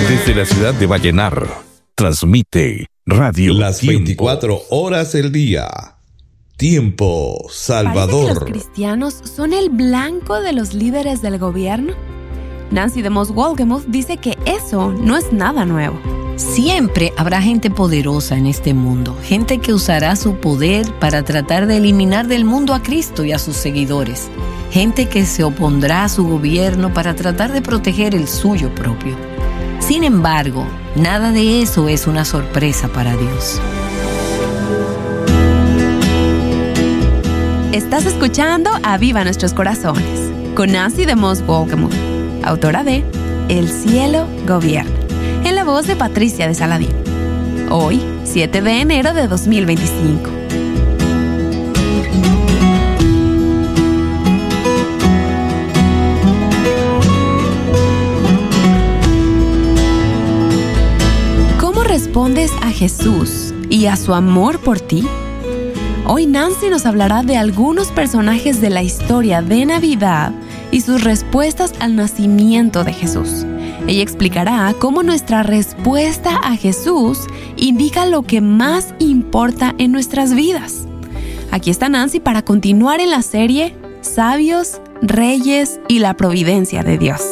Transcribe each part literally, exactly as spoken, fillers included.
Desde la ciudad de Vallenar, transmite Radio Las Tiempo. veinticuatro horas del día. Tiempo Salvador. ¿Parece que los cristianos son el blanco de los líderes del gobierno? Nancy DeMoss Wolgemuth dice que eso no es nada nuevo. Siempre habrá gente poderosa en este mundo, gente que usará su poder para tratar de eliminar del mundo a Cristo y a sus seguidores, gente que se opondrá a su gobierno para tratar de proteger el suyo propio. Sin embargo, nada de eso es una sorpresa para Dios. Estás escuchando Aviva Nuestros Corazones con Nancy DeMoss Wolgemuth, autora de El Cielo Gobierna, en la voz de Patricia de Saladín. Hoy, siete de enero de dos mil veinticinco. ¿Cómo respondes a Jesús y a su amor por ti? Hoy Nancy nos hablará de algunos personajes de la historia de Navidad y sus respuestas al nacimiento de Jesús. Ella explicará cómo nuestra respuesta a Jesús indica lo que más importa en nuestras vidas. Aquí está Nancy para continuar en la serie Sabios, Reyes y la Providencia de Dios.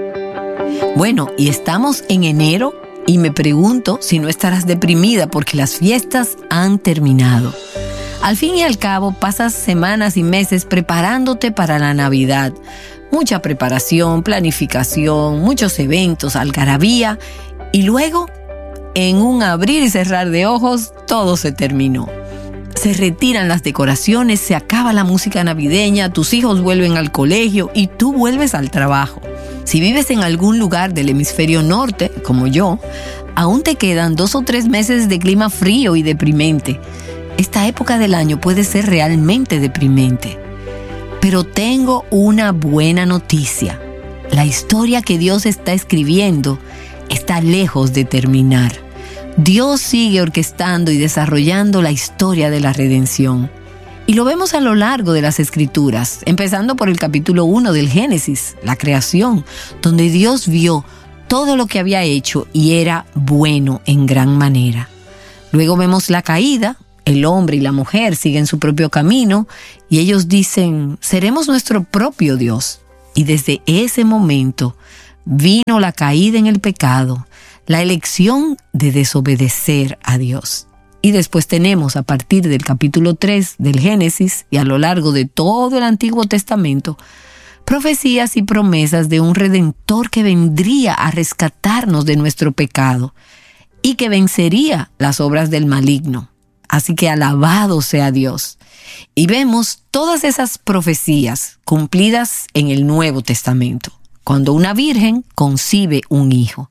Bueno, y estamos en enero y me pregunto si no estarás deprimida porque las fiestas han terminado. Al fin y al cabo, pasas semanas y meses preparándote para la Navidad. Mucha preparación, planificación, muchos eventos, algarabía. Y luego, en un abrir y cerrar de ojos, todo se terminó. Se retiran las decoraciones, se acaba la música navideña, tus hijos vuelven al colegio y tú vuelves al trabajo. Si vives en algún lugar del hemisferio norte, como yo, aún te quedan dos o tres meses de clima frío y deprimente. Esta época del año puede ser realmente deprimente. Pero tengo una buena noticia. La historia que Dios está escribiendo está lejos de terminar. Dios sigue orquestando y desarrollando la historia de la redención. Y lo vemos a lo largo de las Escrituras, empezando por el capítulo uno del Génesis, la creación, donde Dios vio todo lo que había hecho y era bueno en gran manera. Luego vemos la caída. El hombre y la mujer siguen su propio camino y ellos dicen, seremos nuestro propio Dios. Y desde ese momento vino la caída en el pecado, la elección de desobedecer a Dios. Y después tenemos a partir del capítulo tres del Génesis y a lo largo de todo el Antiguo Testamento, profecías y promesas de un Redentor que vendría a rescatarnos de nuestro pecado y que vencería las obras del maligno. Así que alabado sea Dios. Y vemos todas esas profecías cumplidas en el Nuevo Testamento, cuando una virgen concibe un hijo.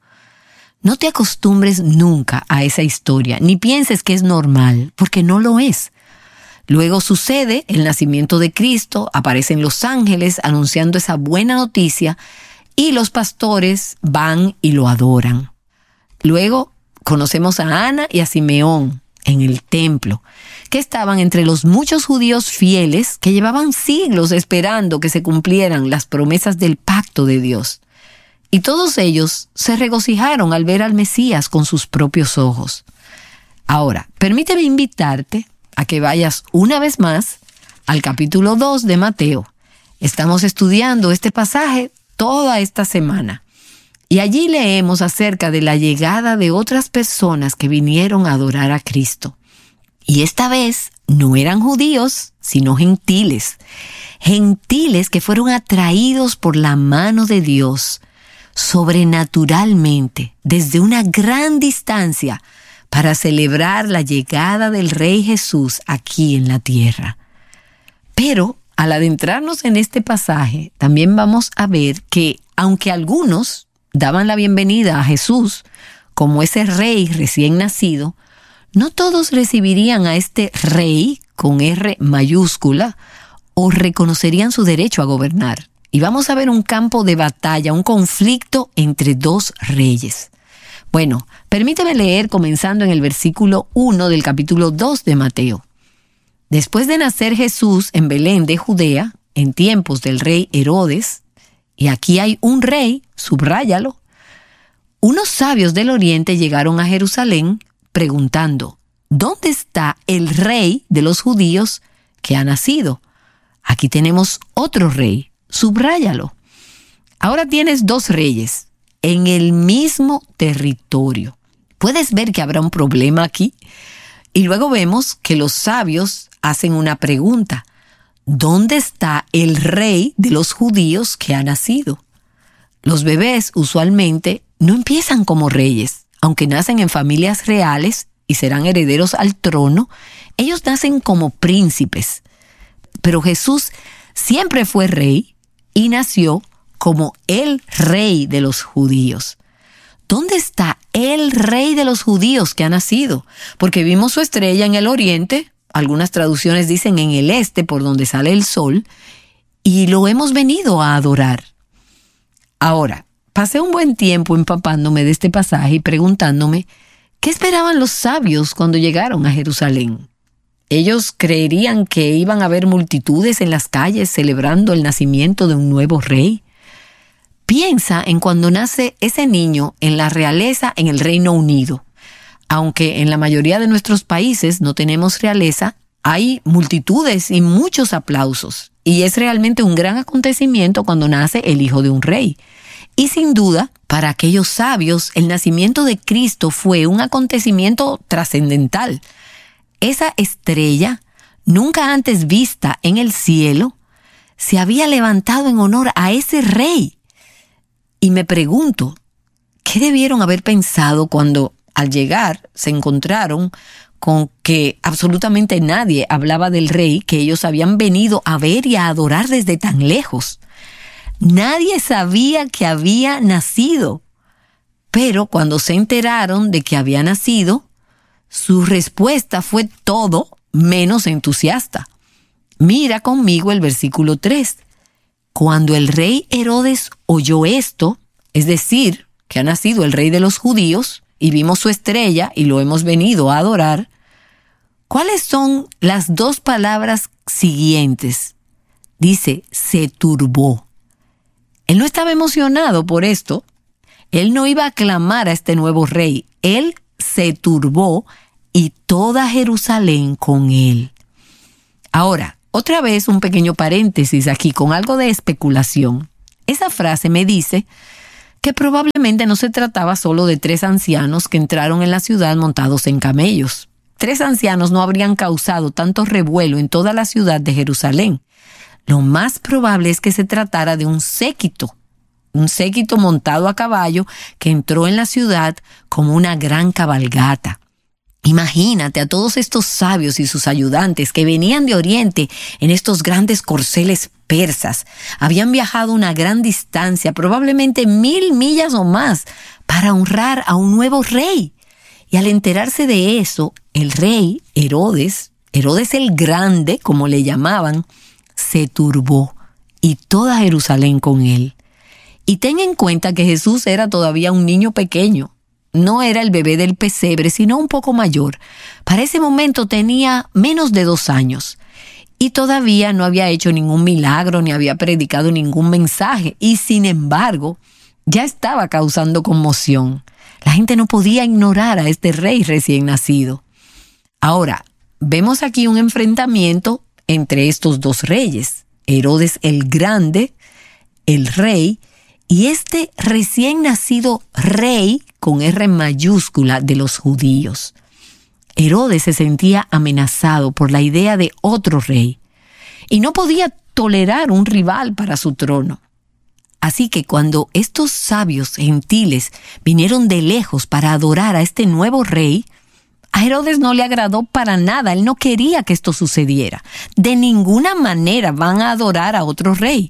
No te acostumbres nunca a esa historia, ni pienses que es normal, porque no lo es. Luego sucede el nacimiento de Cristo, aparecen los ángeles anunciando esa buena noticia, y los pastores van y lo adoran. Luego conocemos a Ana y a Simeón en el templo, que estaban entre los muchos judíos fieles que llevaban siglos esperando que se cumplieran las promesas del pacto de Dios. Y todos ellos se regocijaron al ver al Mesías con sus propios ojos. Ahora, permíteme invitarte a que vayas una vez más al capítulo dos de Mateo. Estamos estudiando este pasaje toda esta semana. Y allí leemos acerca de la llegada de otras personas que vinieron a adorar a Cristo. Y esta vez no eran judíos, sino gentiles. Gentiles que fueron atraídos por la mano de Dios sobrenaturalmente desde una gran distancia para celebrar la llegada del Rey Jesús aquí en la tierra. Pero al adentrarnos en este pasaje, también vamos a ver que aunque algunos daban la bienvenida a Jesús como ese rey recién nacido, no todos recibirían a este rey con R mayúscula o reconocerían su derecho a gobernar. Y vamos a ver un campo de batalla, un conflicto entre dos reyes. Bueno, permíteme leer comenzando en el versículo uno del capítulo dos de Mateo. Después de nacer Jesús en Belén de Judea, en tiempos del rey Herodes, y aquí hay un rey, subráyalo, Unos sabios del oriente llegaron a Jerusalén preguntando: ¿dónde está el rey de los judíos que ha nacido? Aquí tenemos otro rey, subráyalo. Ahora tienes dos reyes en el mismo territorio. ¿Puedes ver que habrá un problema aquí? Y luego vemos que los sabios hacen una pregunta: ¿dónde está el rey de los judíos que ha nacido? Los bebés usualmente no empiezan como reyes, aunque nacen en familias reales y serán herederos al trono. Ellos nacen como príncipes. Pero Jesús siempre fue rey y nació como el rey de los judíos. ¿Dónde está el rey de los judíos que ha nacido? Porque vimos su estrella en el oriente, algunas traducciones dicen en el este, por donde sale el sol, y lo hemos venido a adorar. Ahora, pasé un buen tiempo empapándome de este pasaje y preguntándome, ¿qué esperaban los sabios cuando llegaron a Jerusalén? Ellos creerían que iban a haber multitudes en las calles celebrando el nacimiento de un nuevo rey. Piensa en cuando nace ese niño en la realeza en el Reino Unido. Aunque en la mayoría de nuestros países no tenemos realeza, hay multitudes y muchos aplausos. Y es realmente un gran acontecimiento cuando nace el hijo de un rey. Y sin duda, para aquellos sabios, el nacimiento de Cristo fue un acontecimiento trascendental. Esa estrella, nunca antes vista en el cielo, se había levantado en honor a ese rey. Y me pregunto, ¿qué debieron haber pensado cuando al llegar se encontraron con que absolutamente nadie hablaba del rey que ellos habían venido a ver y a adorar desde tan lejos? Nadie sabía que había nacido, pero cuando se enteraron de que había nacido, su respuesta fue todo menos entusiasta. Mira conmigo el versículo tres. Cuando el rey Herodes oyó esto, es decir, que ha nacido el rey de los judíos, y vimos su estrella y lo hemos venido a adorar, ¿cuáles son las dos palabras siguientes? Dice, se turbó. Él no estaba emocionado por esto. Él no iba a aclamar a este nuevo rey. Él se turbó y toda Jerusalén con él. Ahora, otra vez un pequeño paréntesis aquí con algo de especulación. Esa frase me dice que probablemente no se trataba solo de tres ancianos que entraron en la ciudad montados en camellos. Tres ancianos no habrían causado tanto revuelo en toda la ciudad de Jerusalén. Lo más probable es que se tratara de un séquito, un séquito montado a caballo que entró en la ciudad como una gran cabalgata. Imagínate a todos estos sabios y sus ayudantes que venían de Oriente en estos grandes corceles persas. Habían viajado una gran distancia, probablemente mil millas o más, para honrar a un nuevo rey. Y al enterarse de eso, el rey Herodes, Herodes el Grande, como le llamaban, se turbó y toda Jerusalén con él. Y ten en cuenta que Jesús era todavía un niño pequeño. No era el bebé del pesebre, sino un poco mayor. Para ese momento tenía menos de dos años. Y todavía no había hecho ningún milagro ni había predicado ningún mensaje. Y sin embargo, ya estaba causando conmoción. La gente no podía ignorar a este rey recién nacido. Ahora, vemos aquí un enfrentamiento entre estos dos reyes. Herodes el Grande, el rey, y este recién nacido rey con R mayúscula de los judíos. Herodes se sentía amenazado por la idea de otro rey y no podía tolerar un rival para su trono. Así que cuando estos sabios gentiles vinieron de lejos para adorar a este nuevo rey, a Herodes no le agradó para nada. Él no quería que esto sucediera. De ninguna manera van a adorar a otro rey.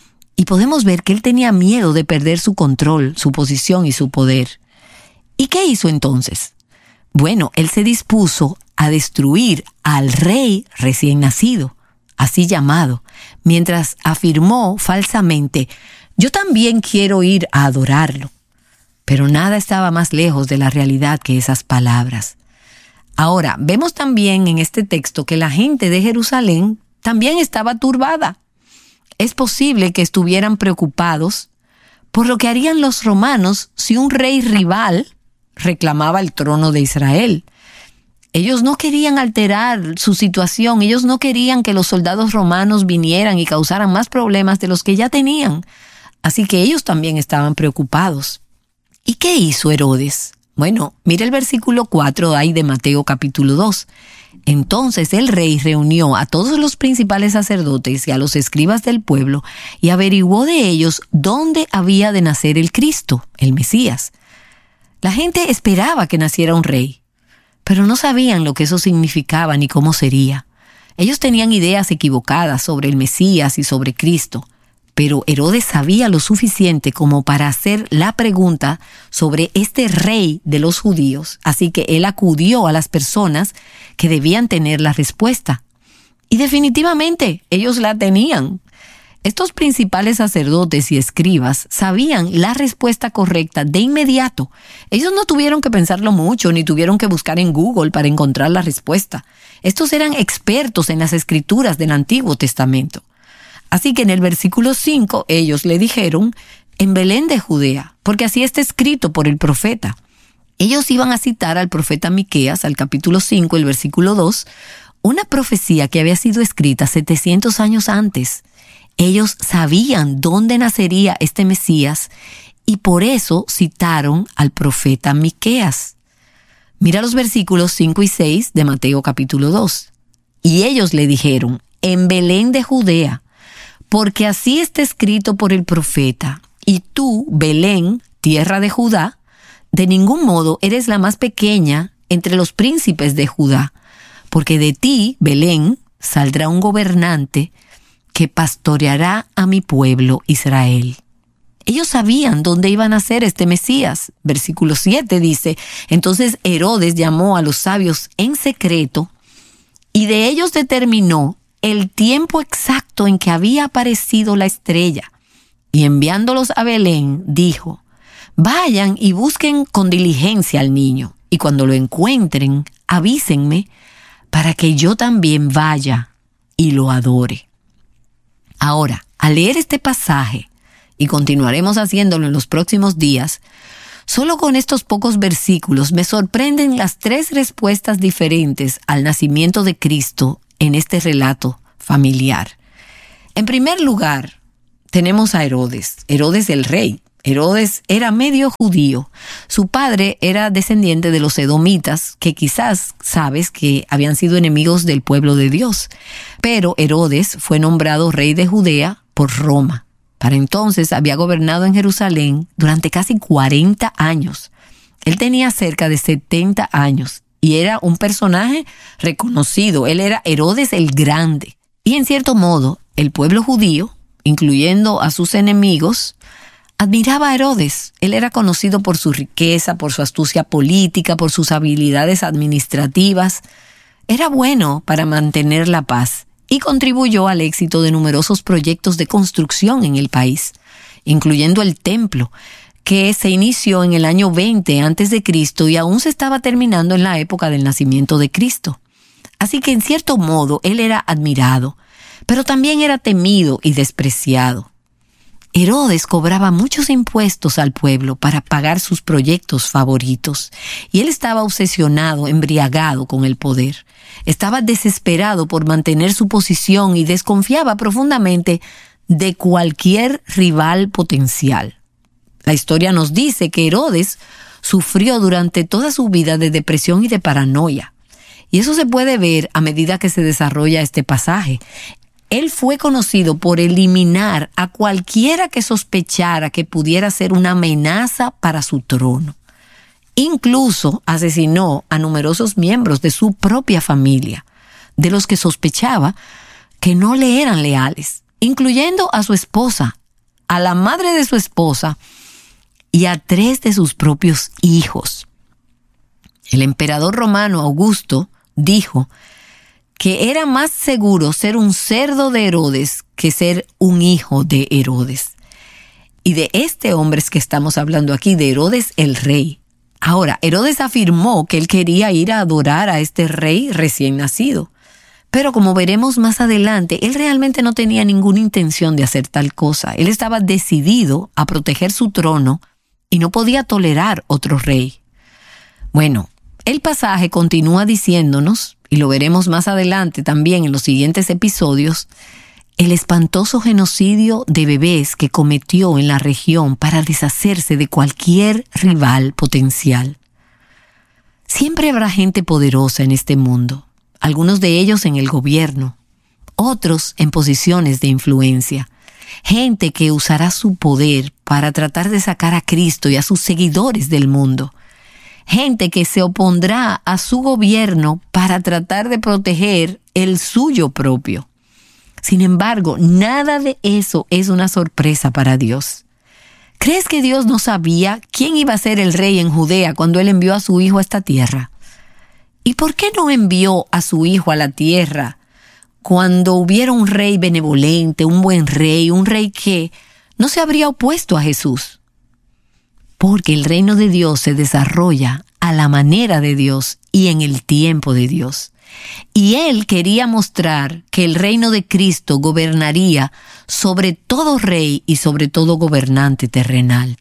Y podemos ver que él tenía miedo de perder su control, su posición y su poder. ¿Y qué hizo entonces? Bueno, él se dispuso a destruir al rey recién nacido, así llamado, mientras afirmó falsamente, yo también quiero ir a adorarlo. Pero nada estaba más lejos de la realidad que esas palabras. Ahora, vemos también en este texto que la gente de Jerusalén también estaba turbada. Es posible que estuvieran preocupados por lo que harían los romanos si un rey rival reclamaba el trono de Israel. Ellos no querían alterar su situación, ellos no querían que los soldados romanos vinieran y causaran más problemas de los que ya tenían. Así que ellos también estaban preocupados. ¿Y qué hizo Herodes? Bueno, mira el versículo cuatro ahí de Mateo capítulo dos. Entonces el rey reunió a todos los principales sacerdotes y a los escribas del pueblo y averiguó de ellos dónde había de nacer el Cristo, el Mesías. La gente esperaba que naciera un rey, pero no sabían lo que eso significaba ni cómo sería. Ellos tenían ideas equivocadas sobre el Mesías y sobre Cristo, pero Herodes sabía lo suficiente como para hacer la pregunta sobre este rey de los judíos, así que él acudió a las personas que debían tener la respuesta. Y definitivamente ellos la tenían. Estos principales sacerdotes y escribas sabían la respuesta correcta de inmediato. Ellos no tuvieron que pensarlo mucho, ni tuvieron que buscar en Google para encontrar la respuesta. Estos eran expertos en las escrituras del Antiguo Testamento. Así que en el versículo cinco ellos le dijeron, en Belén de Judea, porque así está escrito por el profeta. Ellos iban a citar al profeta Miqueas, al capítulo cinco, el versículo dos, una profecía que había sido escrita setecientos años antes. Ellos sabían dónde nacería este Mesías y por eso citaron al profeta Miqueas. Mira los versículos cinco y seis de Mateo capítulo dos. Y ellos le dijeron, en Belén de Judea, porque así está escrito por el profeta, y tú, Belén, tierra de Judá, de ningún modo eres la más pequeña entre los príncipes de Judá, porque de ti, Belén, saldrá un gobernante que pastoreará a mi pueblo Israel. Ellos sabían dónde iba a nacer este Mesías. Versículo siete dice, entonces Herodes llamó a los sabios en secreto y de ellos determinó el tiempo exacto en que había aparecido la estrella. Y enviándolos a Belén, dijo, vayan y busquen con diligencia al niño, y cuando lo encuentren, avísenme para que yo también vaya y lo adore. Ahora, al leer este pasaje, y continuaremos haciéndolo en los próximos días, solo con estos pocos versículos me sorprenden las tres respuestas diferentes al nacimiento de Cristo en este relato familiar. En primer lugar, tenemos a Herodes, Herodes el rey. Herodes era medio judío. Su padre era descendiente de los edomitas, que quizás sabes que habían sido enemigos del pueblo de Dios. Pero Herodes fue nombrado rey de Judea por Roma. Para entonces había gobernado en Jerusalén durante casi cuarenta años. Él tenía cerca de setenta años y era un personaje reconocido. Él era Herodes el Grande. Y en cierto modo, el pueblo judío, incluyendo a sus enemigos, admiraba a Herodes. Él era conocido por su riqueza, por su astucia política, por sus habilidades administrativas. Era bueno para mantener la paz y contribuyó al éxito de numerosos proyectos de construcción en el país, incluyendo el templo, que se inició en el año veinte antes de Cristo y aún se estaba terminando en la época del nacimiento de Cristo. Así que en cierto modo él era admirado, pero también era temido y despreciado. Herodes cobraba muchos impuestos al pueblo para pagar sus proyectos favoritos, y él estaba obsesionado, embriagado con el poder. Estaba desesperado por mantener su posición y desconfiaba profundamente de cualquier rival potencial. La historia nos dice que Herodes sufrió durante toda su vida de depresión y de paranoia, y eso se puede ver a medida que se desarrolla este pasaje. Él fue conocido por eliminar a cualquiera que sospechara que pudiera ser una amenaza para su trono. Incluso asesinó a numerosos miembros de su propia familia, de los que sospechaba que no le eran leales, incluyendo a su esposa, a la madre de su esposa y a tres de sus propios hijos. El emperador romano Augusto dijo que era más seguro ser un cerdo de Herodes que ser un hijo de Herodes. Y de este hombre es que estamos hablando aquí, de Herodes el rey. Ahora, Herodes afirmó que él quería ir a adorar a este rey recién nacido, Pero como veremos más adelante, él realmente no tenía ninguna intención de hacer tal cosa. Él estaba decidido a proteger su trono y no podía tolerar otro rey. Bueno, el pasaje continúa diciéndonos, y lo veremos más adelante también en los siguientes episodios, el espantoso genocidio de bebés que cometió en la región para deshacerse de cualquier rival potencial. Siempre habrá gente poderosa en este mundo. Algunos de ellos en el gobierno, otros en posiciones de influencia. Gente que usará su poder para tratar de sacar a Cristo y a sus seguidores del mundo. Gente que se opondrá a su gobierno para tratar de proteger el suyo propio. Sin embargo, nada de eso es una sorpresa para Dios. ¿Crees que Dios no sabía quién iba a ser el rey en Judea cuando Él envió a su hijo a esta tierra? ¿Y por qué no envió a su hijo a la tierra cuando hubiera un rey benevolente, un buen rey, un rey que no se habría opuesto a Jesús? Porque el reino de Dios se desarrolla a la manera de Dios y en el tiempo de Dios. Y Él quería mostrar que el reino de Cristo gobernaría sobre todo rey y sobre todo gobernante terrenal.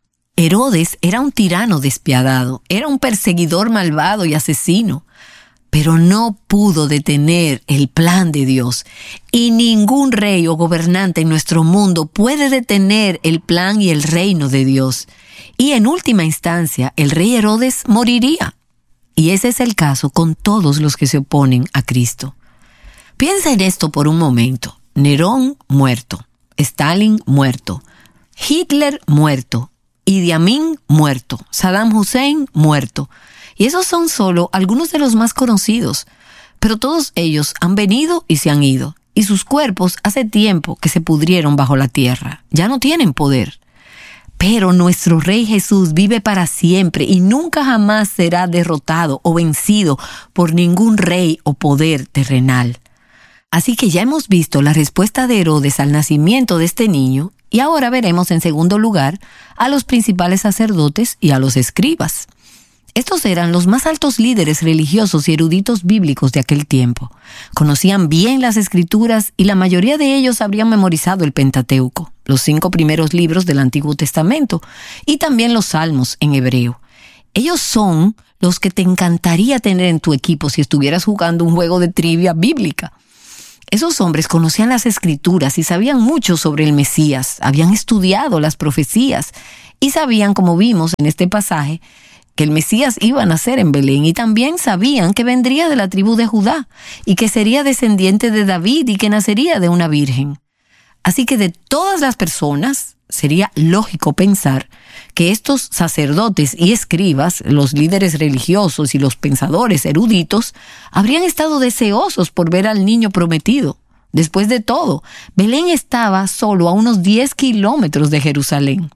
Herodes era un tirano despiadado, era un perseguidor malvado y asesino, pero no pudo detener el plan de Dios. Y ningún rey o gobernante en nuestro mundo puede detener el plan y el reino de Dios. Y en última instancia, el rey Herodes moriría. Y ese es el caso con todos los que se oponen a Cristo. Piensa en esto por un momento. Nerón muerto, Stalin muerto, Hitler muerto, Idi Amin muerto, Saddam Hussein muerto. Y esos son solo algunos de los más conocidos. Pero todos ellos han venido y se han ido. Y sus cuerpos hace tiempo que se pudrieron bajo la tierra. Ya no tienen poder. Pero nuestro Rey Jesús vive para siempre y nunca jamás será derrotado o vencido por ningún rey o poder terrenal. Así que ya hemos visto la respuesta de Herodes al nacimiento de este niño y ahora veremos en segundo lugar a los principales sacerdotes y a los escribas. Estos eran los más altos líderes religiosos y eruditos bíblicos de aquel tiempo. Conocían bien las Escrituras y la mayoría de ellos habrían memorizado el Pentateuco, los cinco primeros libros del Antiguo Testamento, y también los Salmos en hebreo. Ellos son los que te encantaría tener en tu equipo si estuvieras jugando un juego de trivia bíblica. Esos hombres conocían las Escrituras y sabían mucho sobre el Mesías, habían estudiado las profecías y sabían, como vimos en este pasaje, que el Mesías iba a nacer en Belén, y también sabían que vendría de la tribu de Judá y que sería descendiente de David y que nacería de una virgen. Así que de todas las personas sería lógico pensar que estos sacerdotes y escribas, los líderes religiosos y los pensadores eruditos, habrían estado deseosos por ver al niño prometido. Después de todo, Belén estaba solo a unos diez kilómetros de Jerusalén.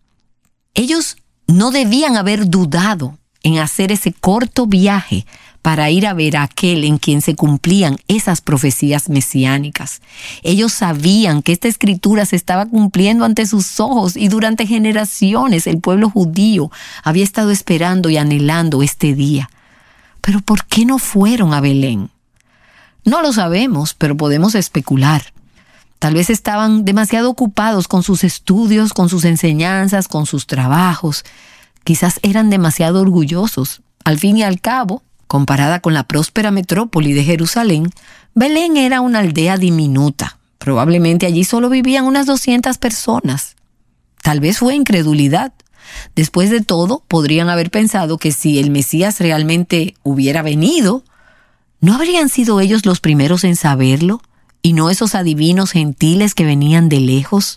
Ellos no debían haber dudado en hacer ese corto viaje para ir a ver a aquel en quien se cumplían esas profecías mesiánicas. Ellos sabían que esta escritura se estaba cumpliendo ante sus ojos y durante generaciones el pueblo judío había estado esperando y anhelando este día. Pero ¿por qué no fueron a Belén? No lo sabemos, pero podemos especular. Tal vez estaban demasiado ocupados con sus estudios, con sus enseñanzas, con sus trabajos. Quizás eran demasiado orgullosos. Al fin y al cabo, comparada con la próspera metrópoli de Jerusalén, Belén era una aldea diminuta. Probablemente allí solo vivían unas doscientas personas. Tal vez fue incredulidad. Después de todo, podrían haber pensado que si el Mesías realmente hubiera venido, ¿no habrían sido ellos los primeros en saberlo? ¿Y no esos adivinos gentiles que venían de lejos?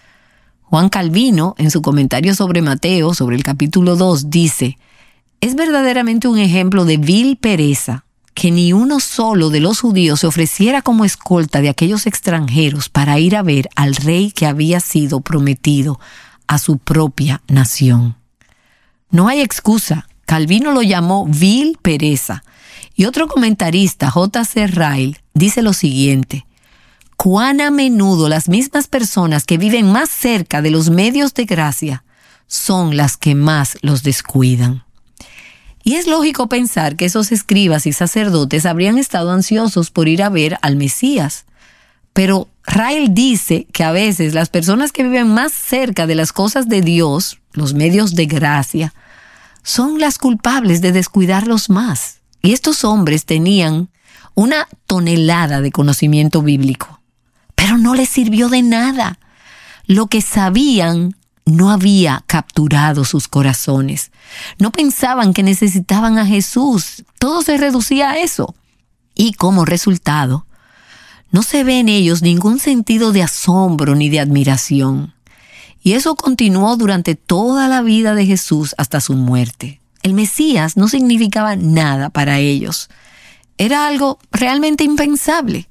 Juan Calvino, en su comentario sobre Mateo, sobre el capítulo dos, dice: es verdaderamente un ejemplo de vil pereza que ni uno solo de los judíos se ofreciera como escolta de aquellos extranjeros para ir a ver al rey que había sido prometido a su propia nación. No hay excusa. Calvino lo llamó vil pereza. Y otro comentarista, J C Ryle, dice lo siguiente: cuán a menudo las mismas personas que viven más cerca de los medios de gracia son las que más los descuidan. Y es lógico pensar que esos escribas y sacerdotes habrían estado ansiosos por ir a ver al Mesías. Pero Ryle dice que a veces las personas que viven más cerca de las cosas de Dios, los medios de gracia, son las culpables de descuidarlos más. Y estos hombres tenían una tonelada de conocimiento bíblico, pero no les sirvió de nada. Lo que sabían no había capturado sus corazones. No pensaban que necesitaban a Jesús. Todo se reducía a eso. Y como resultado, no se ve en ellos ningún sentido de asombro ni de admiración. Y eso continuó durante toda la vida de Jesús hasta su muerte. El Mesías no significaba nada para ellos. Era algo realmente impensable.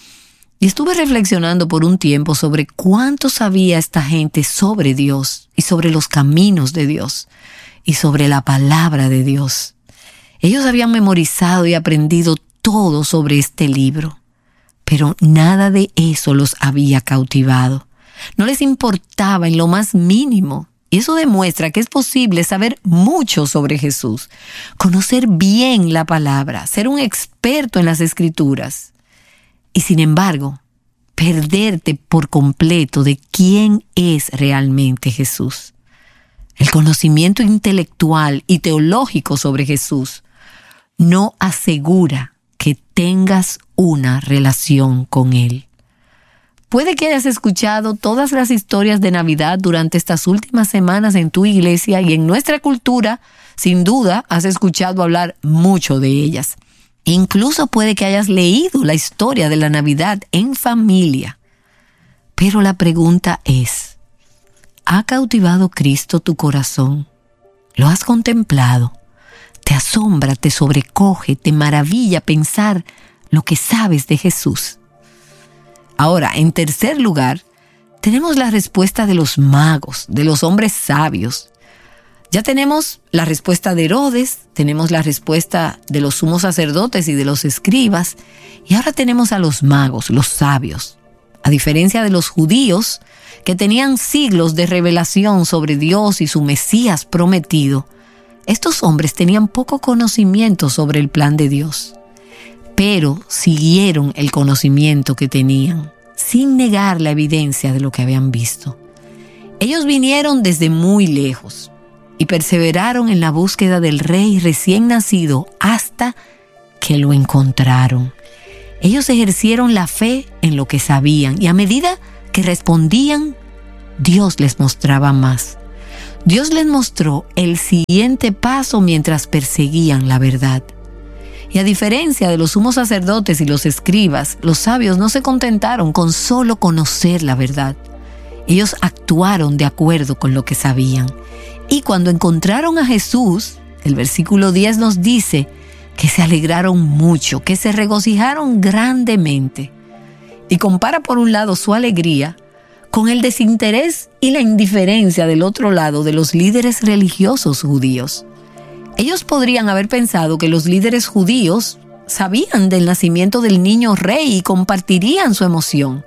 Y estuve reflexionando por un tiempo sobre cuánto sabía esta gente sobre Dios y sobre los caminos de Dios y sobre la palabra de Dios. Ellos habían memorizado y aprendido todo sobre este libro, pero nada de eso los había cautivado. No les importaba en lo más mínimo. Y eso demuestra que es posible saber mucho sobre Jesús, conocer bien la palabra, ser un experto en las Escrituras. Y sin embargo, perderte por completo de quién es realmente Jesús. El conocimiento intelectual y teológico sobre Jesús no asegura que tengas una relación con Él. Puede que hayas escuchado todas las historias de Navidad durante estas últimas semanas en tu iglesia y en nuestra cultura, sin duda, has escuchado hablar mucho de ellas. Incluso puede que hayas leído la historia de la Navidad en familia. Pero la pregunta es, ¿ha cautivado Cristo tu corazón? ¿Lo has contemplado? ¿Te asombra, te sobrecoge, te maravilla pensar lo que sabes de Jesús? Ahora, en tercer lugar, tenemos la respuesta de los magos, de los hombres sabios. Ya tenemos la respuesta de Herodes, tenemos la respuesta de los sumos sacerdotes y de los escribas, y ahora tenemos a los magos, los sabios. A diferencia de los judíos, que tenían siglos de revelación sobre Dios y su Mesías prometido, estos hombres tenían poco conocimiento sobre el plan de Dios. Pero siguieron el conocimiento que tenían, sin negar la evidencia de lo que habían visto. Ellos vinieron desde muy lejos y perseveraron en la búsqueda del rey recién nacido hasta que lo encontraron. Ellos ejercieron la fe en lo que sabían y a medida que respondían, Dios les mostraba más. Dios les mostró el siguiente paso mientras perseguían la verdad. Y a diferencia de los sumos sacerdotes y los escribas, los sabios no se contentaron con solo conocer la verdad. Ellos actuaron de acuerdo con lo que sabían. Y cuando encontraron a Jesús, el versículo diez nos dice que se alegraron mucho, que se regocijaron grandemente. Y compara por un lado su alegría con el desinterés y la indiferencia del otro lado de los líderes religiosos judíos. Ellos podrían haber pensado que los líderes judíos sabían del nacimiento del niño rey y compartirían su emoción.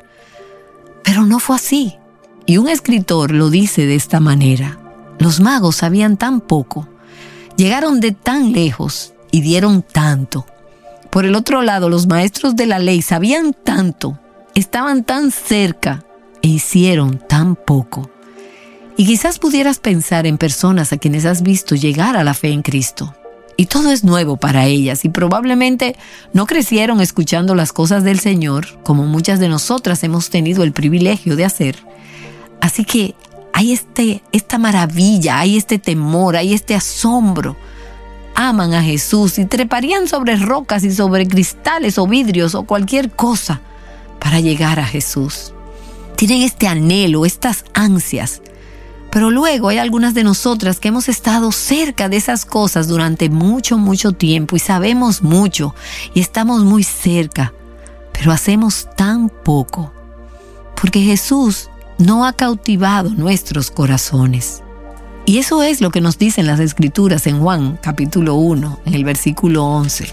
Pero no fue así. Y un escritor lo dice de esta manera: los magos sabían tan poco, llegaron de tan lejos y dieron tanto. Por el otro lado, los maestros de la ley sabían tanto, estaban tan cerca e hicieron tan poco. Y quizás pudieras pensar en personas a quienes has visto llegar a la fe en Cristo. Y todo es nuevo para ellas y probablemente no crecieron escuchando las cosas del Señor, como muchas de nosotras hemos tenido el privilegio de hacer. Así que hay este, esta maravilla, hay este temor, hay este asombro. Aman a Jesús y treparían sobre rocas y sobre cristales o vidrios o cualquier cosa para llegar a Jesús. Tienen este anhelo, estas ansias. Pero luego hay algunas de nosotras que hemos estado cerca de esas cosas durante mucho, mucho tiempo y sabemos mucho y estamos muy cerca, pero hacemos tan poco, porque Jesús no ha cautivado nuestros corazones. Y eso es lo que nos dicen las Escrituras en Juan capítulo uno, en el versículo once.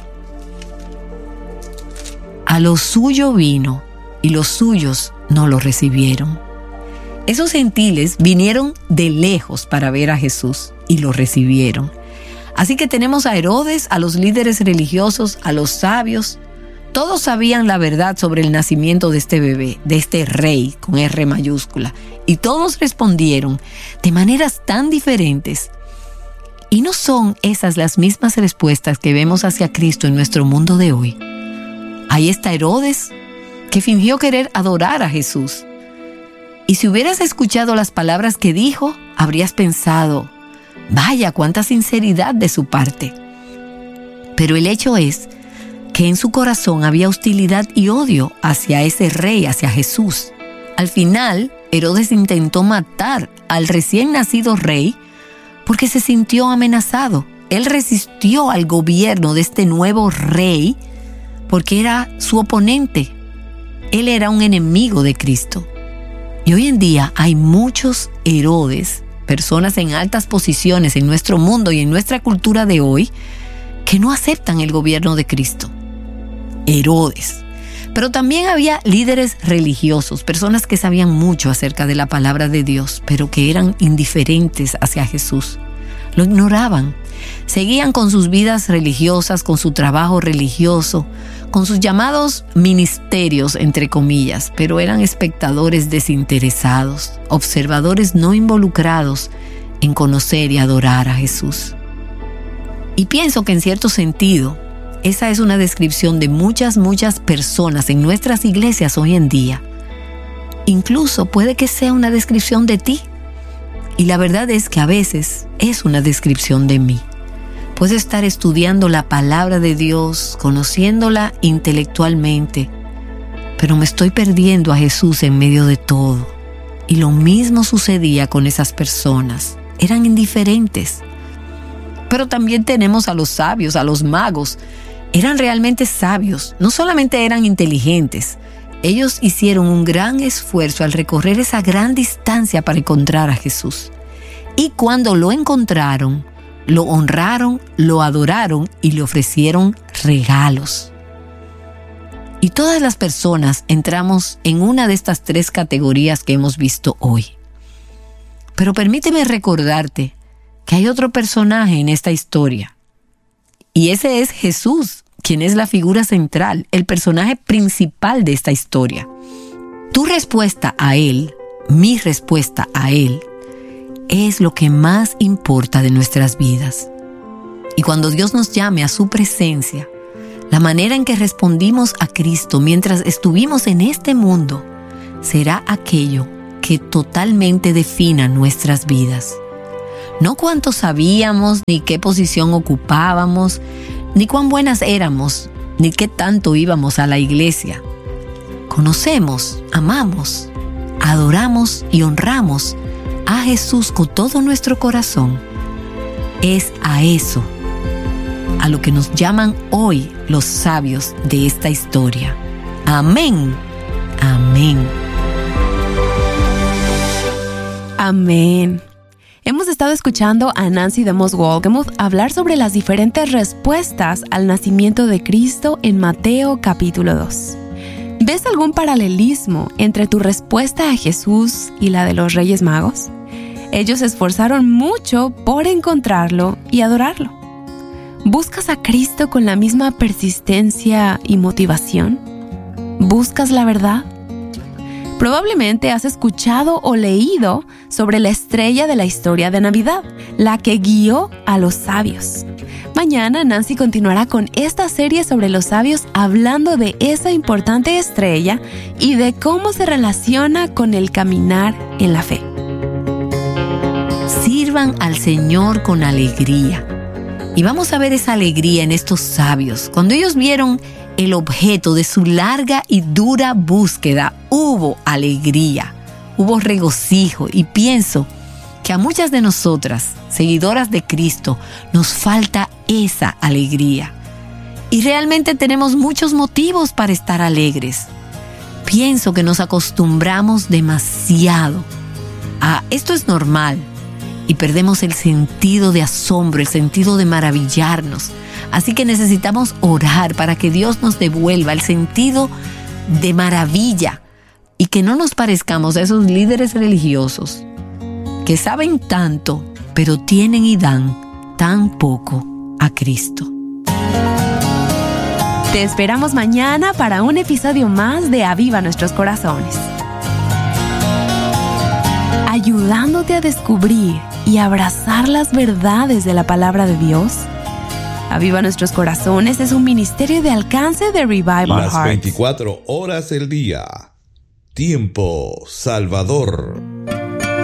A lo suyo vino y los suyos no lo recibieron. Esos gentiles vinieron de lejos para ver a Jesús y lo recibieron. Así que tenemos a Herodes, a los líderes religiosos, a los sabios. Todos sabían la verdad sobre el nacimiento de este bebé, de este rey con R mayúscula. Y todos respondieron de maneras tan diferentes. ¿Y no son esas las mismas respuestas que vemos hacia Cristo en nuestro mundo de hoy? Ahí está Herodes, que fingió querer adorar a Jesús. Y si hubieras escuchado las palabras que dijo, habrías pensado, vaya, cuánta sinceridad de su parte. Pero el hecho es que en su corazón había hostilidad y odio hacia ese rey, hacia Jesús. Al final, Herodes intentó matar al recién nacido rey porque se sintió amenazado. Él resistió al gobierno de este nuevo rey porque era su oponente. Él era un enemigo de Cristo. Y hoy en día hay muchos Herodes, personas en altas posiciones en nuestro mundo y en nuestra cultura de hoy, que no aceptan el gobierno de Cristo. Herodes. Pero también había líderes religiosos, personas que sabían mucho acerca de la palabra de Dios, pero que eran indiferentes hacia Jesús. Lo ignoraban. Seguían con sus vidas religiosas, con su trabajo religioso, con sus llamados ministerios, entre comillas, pero eran espectadores desinteresados, observadores no involucrados en conocer y adorar a Jesús. Y pienso que en cierto sentido, esa es una descripción de muchas, muchas personas en nuestras iglesias hoy en día. Incluso puede que sea una descripción de ti. Y la verdad es que a veces es una descripción de mí. Puedo estar estudiando la palabra de Dios, conociéndola intelectualmente, pero me estoy perdiendo a Jesús en medio de todo. Y lo mismo sucedía con esas personas. Eran indiferentes. Pero también tenemos a los sabios, a los magos. Eran realmente sabios, no solamente eran inteligentes. Ellos hicieron un gran esfuerzo al recorrer esa gran distancia para encontrar a Jesús. Y cuando lo encontraron, lo honraron, lo adoraron y le ofrecieron regalos. Y todas las personas entramos en una de estas tres categorías que hemos visto hoy. Pero permíteme recordarte que hay otro personaje en esta historia. Y ese es Jesús, quien es la figura central, el personaje principal de esta historia. Tu respuesta a Él, mi respuesta a Él, es lo que más importa de nuestras vidas. Y cuando Dios nos llame a su presencia, la manera en que respondimos a Cristo mientras estuvimos en este mundo será aquello que totalmente defina nuestras vidas. No cuánto sabíamos, ni qué posición ocupábamos, ni cuán buenas éramos, ni qué tanto íbamos a la iglesia. Conocemos, amamos, adoramos y honramos a Jesús con todo nuestro corazón. Es a eso a lo que nos llaman hoy los sabios de esta historia. Amén. Amén. Amén. Hemos estado escuchando a Nancy DeMoss Wolgemuth hablar sobre las diferentes respuestas al nacimiento de Cristo en Mateo capítulo dos. ¿Ves algún paralelismo entre tu respuesta a Jesús y la de los Reyes Magos? Ellos se esforzaron mucho por encontrarlo y adorarlo. ¿Buscas a Cristo con la misma persistencia y motivación? ¿Buscas la verdad? Probablemente has escuchado o leído sobre la estrella de la historia de Navidad, la que guió a los sabios. Mañana Nancy continuará con esta serie sobre los sabios, hablando de esa importante estrella y de cómo se relaciona con el caminar en la fe. Sirvan al Señor con alegría. Y vamos a ver esa alegría en estos sabios. Cuando ellos vieron el objeto de su larga y dura búsqueda, hubo alegría, hubo regocijo, y pienso que a muchas de nosotras, seguidoras de Cristo, nos falta esa alegría. Y realmente tenemos muchos motivos para estar alegres. Pienso que nos acostumbramos demasiado a esto es normal y perdemos el sentido de asombro, el sentido de maravillarnos. Así que necesitamos orar para que Dios nos devuelva el sentido de maravilla y que no nos parezcamos a esos líderes religiosos que saben tanto, pero tienen y dan tan poco a Cristo. Te esperamos mañana para un episodio más de Aviva Nuestros Corazones, ayudándote a descubrir y abrazar las verdades de la palabra de Dios. Aviva Nuestros Corazones es un ministerio de alcance de Revive Our Las Hearts. veinticuatro horas del día. Tiempo Salvador.